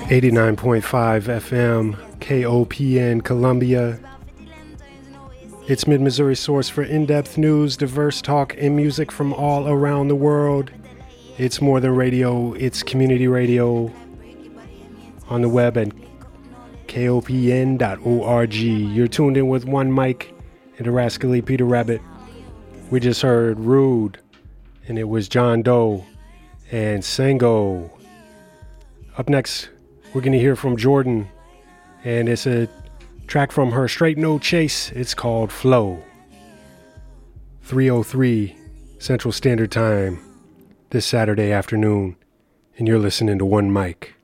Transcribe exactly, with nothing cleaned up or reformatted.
eighty-nine point five F M, K O P N, Columbia. It's Mid-Missouri source for in-depth news, diverse talk, and music from all around the world. It's more than radio, it's community radio on the web at K O P N dot org. You're tuned in with one mic and the rascally Peter Rabbit. We just heard Rude, and it was John Doe and Sango. Up next, we're going to hear from Jordan, and it's a track from her Straight No Chase. It's called Flow. three oh three Central Standard Time this Saturday afternoon, and you're listening to One Mic.